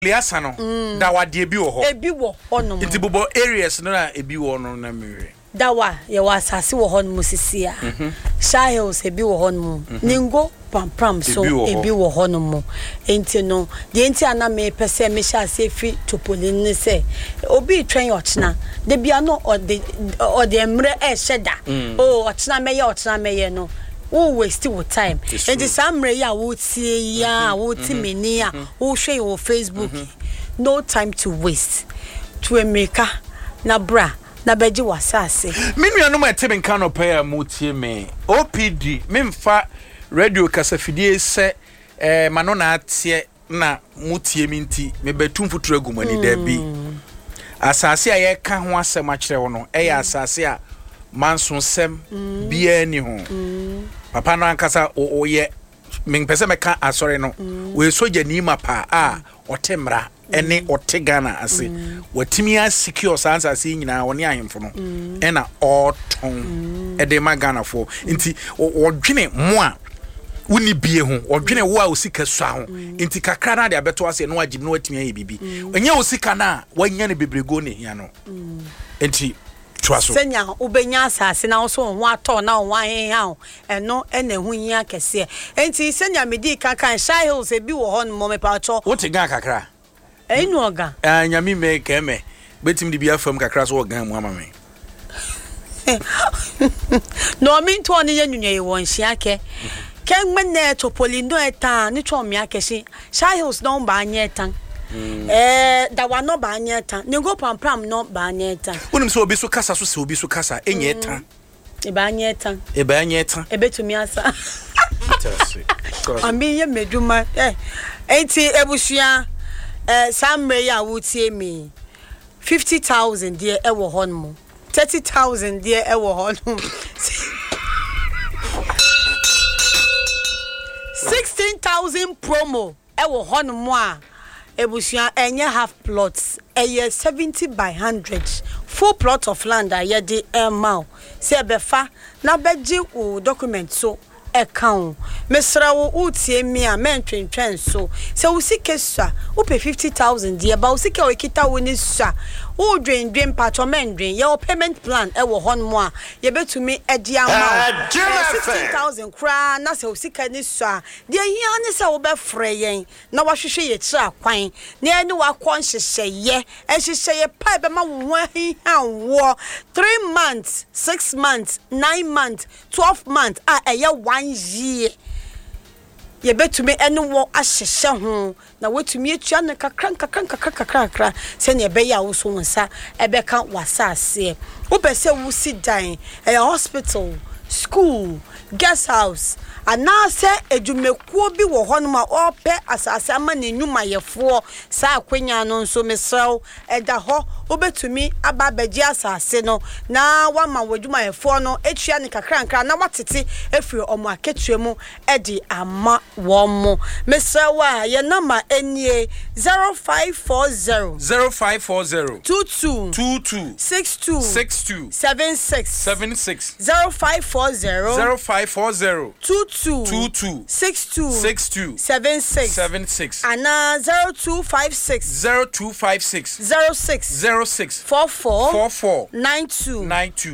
Liasa no dawa de ebi wo ho no nti bobo areas no na ebi wo no na mere dawa ye wa asase wo ho no musisia Shy Hills ebi wo ho no ningo pam so ebi wo ho no mo enti no de enti ana me pese me sha se fi topoli ne se obi twen ochna de bia no ode emre e sheda ochna meye no wo waste your time and the samre ya wo tie ya wo ti meni ya wo hwe your Facebook no time to waste to emeka na bra na beji wasase menu anu ma tebe nka no pa mu tie me OPD memfa radio kasafidie se mano na atie na mu tie mi nti me betum futuro agumani da bi asase aye ka ho asem a kire wo no asase a manso sem bia ni ho papa no ankasa oye menpese meka asore no we soja ni mapa a otemra ene otegana ase watimi a secure sansa se nyina woni ahemfo no ena oton ede magana fo nti odwene mo a woni bie ho odwene wo a osika so ho nti kakra na de abeto ase no agim no watimi aye bibi enye osika na wanya ne bebrego ne hia no nti senya ubenya asase na so ho ato na ho ahen eno ene hu yin akese enti senya medi kan Shy Hills ebi wo ho no mo me pa cho wote gan kakra enu oga anyami me keme betim de bia fam kakra so ogan mu amame no mi to ne yenunye won shiake ken mene to polindo eta ni cho mi akese Shy Hills no ba anya etan da wa no ba anya tan ningo pam no ba anya tan unim so obi so kasa so se obi so kasa enye tan e ba anya tan e betumi asa ambi ye meduma enti ebusua samre ya wutie mi 50,000 there e wo hon mo 30,000 there e wo hon 16,000 promo e wo hon mo a ebusia enye half plots eye 70 by 100 full plot of land a ye de emau se befa na beji o document so account mesra wo utie mi a mentwentwen so se wo sike sua wo pe 50,000 die ba wo sike wo kita wo ni sua wo dwen patcho mendwen ye payment plan e wo hon mo a ye betumi edi amount 16,000 kra na se wo sike ni sua die hia ni se wo be frɛ yen na wa hwehwe ye kira kwan na eni wa kon hyehyeye pa be ma wo ho 3 months 6 months 9 months 12 months eye 1 year ye betumi enu wo ahyehye ho na wetumi etua ne kakra se ne be ya wo so nsa ebe ka wasase wo be se wo si dan hospital school guest house anase ejumekuo bi wo honoma ope asase ama ne nyuma yefo sa akwenya no nso mesrew eda ho obetumi aba baji asase no na wama wadwuma yefo no etua ne kakra na watete efiri omo aketuemu edi ama wo mo mesrew a ye number enie 0540 22 62 76 0540 22 62 76 ana 0256 06 44 92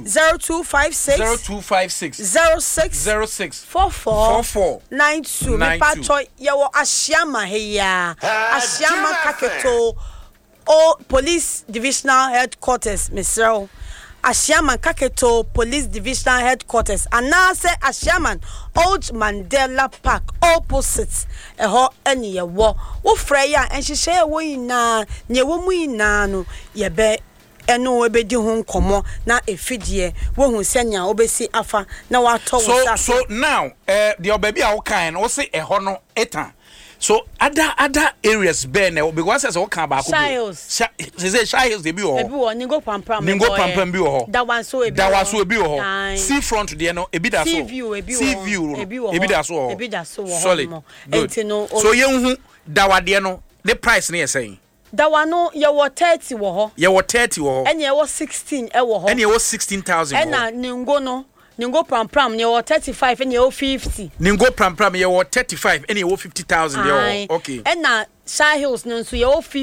0256 06 44 92 me pacho ye wo Ashiama heya Ashiama Kaketo o police divisional headquarters mesrel Ashiama Kaketo Police Divisional Headquarters anase Ashiama Old Mandela Park opposite eho eni ye wo frɛ ya enhyehyɛ wo ina ne wo mu ina no ye be eno ebedi ho nkomo na efidie wo hu senya obesi afa na wato wo so now the obabi a wo kan no wo se eho no eta so other areas be na because as we can ba ko Shy Hills say Shy Hills dey be ho ningo pampam bi ho that one so ebi ho sea front there no ebi da so sea view ebi da so solid so ye hu dawade no the price na ye say dawano ye wo 30 wo ho and ye wo 16 e wo ho and ye wo 16,000 and na ningo pram ye wo 35 and ye wo 50 ningo pram ye wo 35 and ye wo 50,000 there okay and na Shy Hills no so ye wo